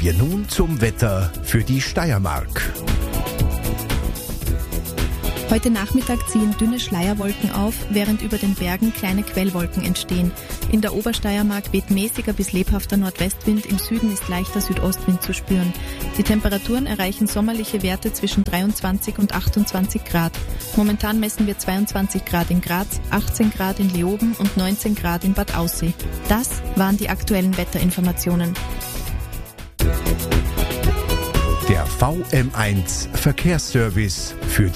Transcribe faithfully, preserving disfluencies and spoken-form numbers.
wir nun zum Wetter für die Steiermark. Heute Nachmittag ziehen dünne Schleierwolken auf, während über den Bergen kleine Quellwolken entstehen. In der Obersteiermark weht mäßiger bis lebhafter Nordwestwind, im Süden ist leichter Südostwind zu spüren. Die Temperaturen erreichen sommerliche Werte zwischen dreiundzwanzig und achtundzwanzig Grad. Momentan messen wir zweiundzwanzig Grad in Graz, achtzehn Grad in Leoben und neunzehn Grad in Bad Aussee. Das waren die aktuellen Wetterinformationen. Der V M eins Verkehrsservice für die